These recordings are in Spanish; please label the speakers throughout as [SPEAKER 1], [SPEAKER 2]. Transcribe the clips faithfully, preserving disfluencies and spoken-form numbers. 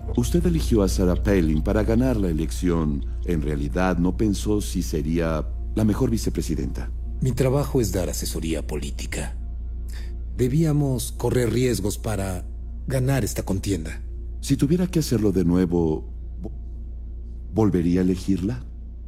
[SPEAKER 1] Usted eligió a Sarah Palin para ganar la elección. En realidad, no pensó si sería la mejor vicepresidenta.
[SPEAKER 2] Mi trabajo es dar asesoría política. Debíamos correr riesgos para ganar esta contienda.
[SPEAKER 1] Si tuviera que hacerlo de nuevo, ¿volvería a elegirla?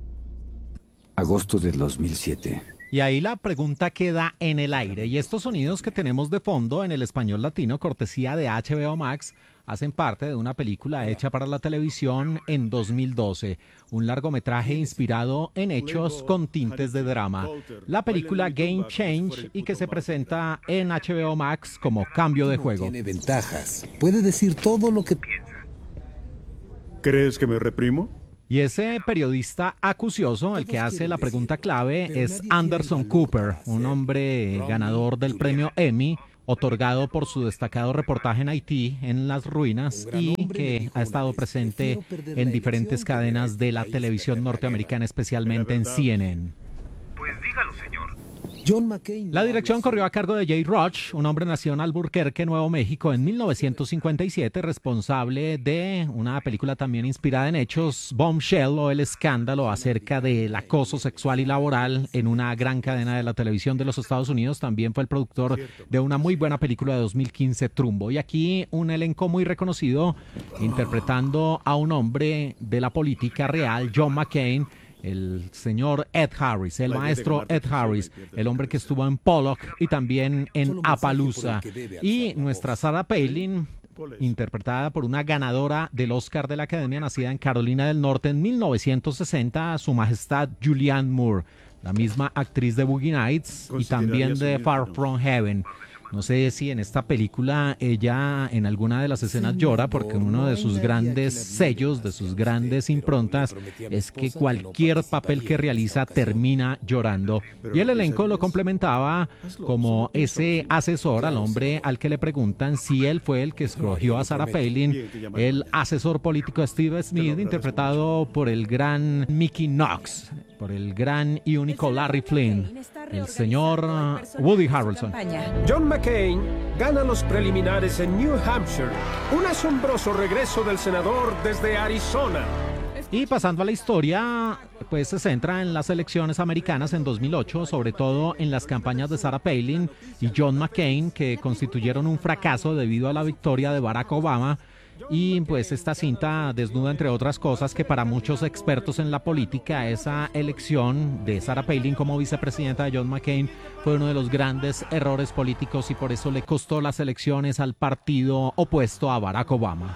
[SPEAKER 3] Agosto del dos mil siete.
[SPEAKER 4] Y ahí la pregunta queda en el aire. Y estos sonidos que tenemos de fondo en el español latino, cortesía de H B O Max, hacen parte de una película hecha para la televisión en dos mil doce. Un largometraje inspirado en hechos con tintes de drama. La película Game Change, y que se presenta en H B O Max como Cambio de Juego.
[SPEAKER 2] Tiene ventajas. Puede decir todo lo que piensa.
[SPEAKER 5] ¿Crees que me reprimo?
[SPEAKER 4] Y ese periodista acucioso, el que hace la pregunta clave, es Anderson Cooper, un hombre ganador del premio Emmy, otorgado por su destacado reportaje en Haití, en las ruinas, y que ha estado presente en diferentes cadenas de la televisión norteamericana, especialmente en C N N.
[SPEAKER 6] Pues dígalo, señor.
[SPEAKER 2] John McCain.
[SPEAKER 4] La dirección corrió a cargo de Jay Roach, un hombre nacido en Albuquerque, Nuevo México, en mil novecientos cincuenta y siete, responsable de una película también inspirada en hechos, Bombshell, o El Escándalo, acerca del acoso sexual y laboral en una gran cadena de la televisión de los Estados Unidos. También fue el productor de una muy buena película de dos mil quince, Trumbo. Y aquí un elenco muy reconocido interpretando a un hombre de la política real, John McCain, el señor Ed Harris, el maestro Ed Harris, el hombre que estuvo en Pollock y también en Appaloosa. Y nuestra Sarah Palin, interpretada por una ganadora del Oscar de la Academia, nacida en Carolina del Norte en mil novecientos sesenta, Su Majestad Julianne Moore, la misma actriz de Boogie Nights y también de Far From Heaven. No sé si en esta película ella en alguna de las escenas llora, porque uno de sus grandes sellos, de sus grandes improntas, es que cualquier papel que realiza termina llorando. Y el elenco lo complementaba como ese asesor al hombre al que le preguntan si él fue el que escogió a Sarah Palin, el asesor político Steve Smith, interpretado por el gran Mickey Knox, por el gran y único Larry Flynn, el señor Woody Harrelson.
[SPEAKER 7] John McCain gana los preliminares en New Hampshire. Un asombroso regreso del senador desde Arizona.
[SPEAKER 4] Y pasando a la historia, pues se centra en las elecciones americanas en dos mil ocho, sobre todo en las campañas de Sarah Palin y John McCain, que constituyeron un fracaso debido a la victoria de Barack Obama. Y pues esta cinta desnuda, entre otras cosas, que para muchos expertos en la política esa elección de Sarah Palin como vicepresidenta de John McCain fue uno de los grandes errores políticos, y por eso le costó las elecciones al partido opuesto a Barack Obama.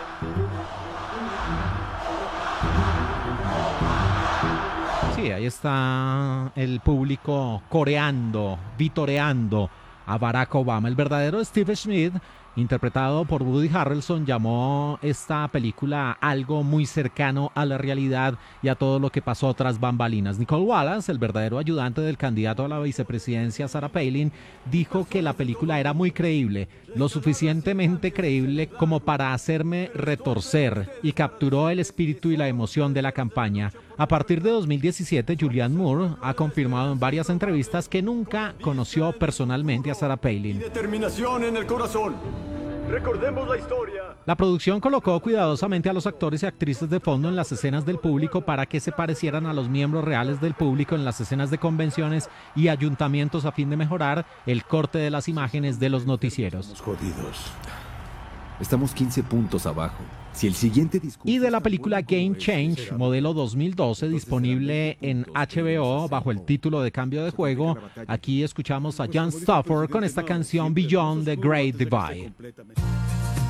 [SPEAKER 4] Sí, ahí está el público coreando, vitoreando a Barack Obama. El verdadero Steve Smith, interpretado por Woody Harrelson, llamó esta película algo muy cercano a la realidad y a todo lo que pasó tras bambalinas. Nicole Wallace, el verdadero ayudante del candidato a la vicepresidencia Sarah Palin, dijo que la película era muy creíble, lo suficientemente creíble como para hacerme retorcer, y capturó el espíritu y la emoción de la campaña. A partir de dos mil diecisiete, Julianne Moore ha confirmado en varias entrevistas que nunca conoció personalmente a Sarah Palin.
[SPEAKER 5] Determinación en el corazón. Recordemos la historia.
[SPEAKER 4] La producción colocó cuidadosamente a los actores y actrices de fondo en las escenas del público para que se parecieran a los miembros reales del público en las escenas de convenciones y ayuntamientos, a fin de mejorar el corte de las imágenes de los noticieros.
[SPEAKER 3] Jodidos. Estamos quince puntos abajo. Si el siguiente discurso...
[SPEAKER 4] Y de la película Game Change, modelo dos mil doce, disponible en H B O bajo el título de Cambio de Juego, aquí escuchamos a John Stafford con esta canción Beyond the Great Divide.